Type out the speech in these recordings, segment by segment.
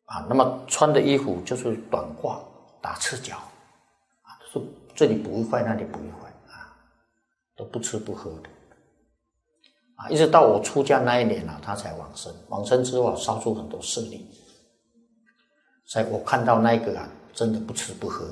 那么穿的衣服就是短褂，打赤脚，说这里不愉快，那里不愉快，都不吃不喝的，一直到我出家那一年他才往生。往生之后烧出很多舍利，所以我看到那个真的不吃不喝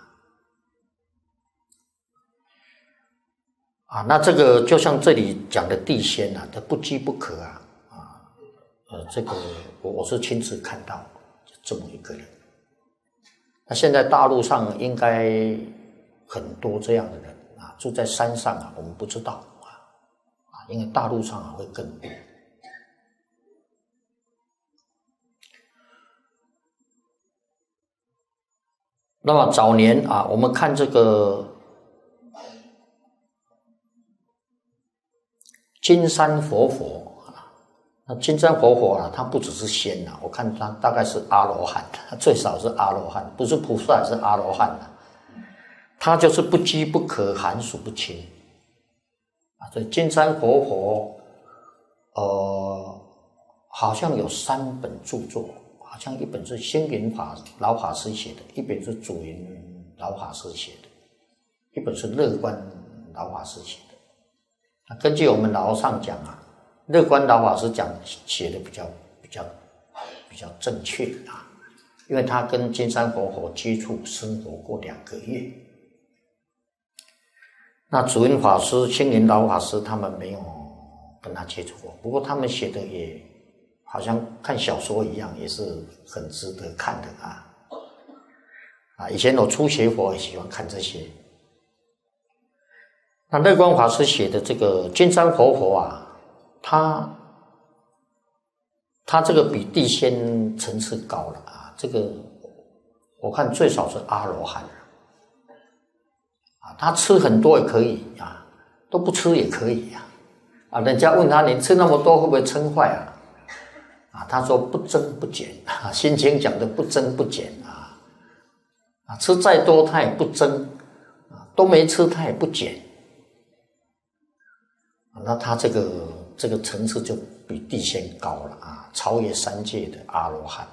那这个就像这里讲的地仙它不饥不渴这个我是亲自看到这么一个人。那现在大陆上应该很多这样的人住在山上我们不知道因为大陆上会更多。那么早年我们看这个金山活佛那金山活佛他不只是仙我看他大概是阿罗汉，最少是阿罗汉，不是菩萨是阿罗汉他就是不饥不渴，寒暑不侵所以金山活佛好像有3本著作，好像一本是星云老法师写的，一本是祖云老法师写的，一本是乐观老法师写的。根据我们老和尚讲乐观老法师写的比较正确因为他跟金山活佛接触生活过2个月。那祖云法师、星云老法师他们没有跟他接触过，不过他们写的也好像看小说一样，也是很值得看的以前我初学佛也喜欢看这些。那乐观法师写的这个金山活佛他这个比地仙层次高了这个我看最少是阿罗汉他吃很多也可以都不吃也可以人家问他你吃那么多会不会撑坏他说不增不减心经讲的不增不减吃再多他也不增都没吃他也不减那他这个层次就比地仙高了超越3界的阿罗汉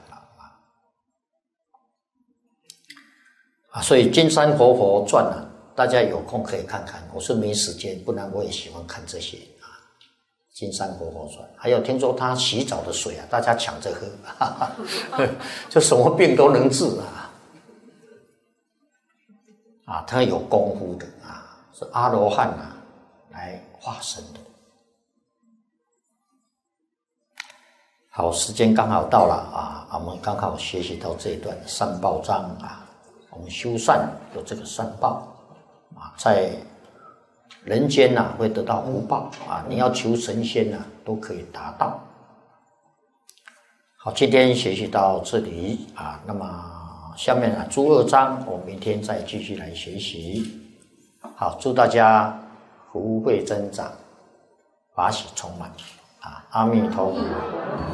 了所以金山活佛传大家有空可以看看，我是没时间，不然我也喜欢看这些金山活佛传。还有听说他洗澡的水大家抢着喝就什么病都能治他有功夫的是阿罗汉来化身的。好，时间刚好到了我们刚好学习到这一段善报章我们修善有这个善报在人间会得到福报你要求神仙都可以达到。好，今天学习到这里那么下面诸2章我们明天再继续来学习。好，祝大家福慧增长，法喜充满阿弥陀佛。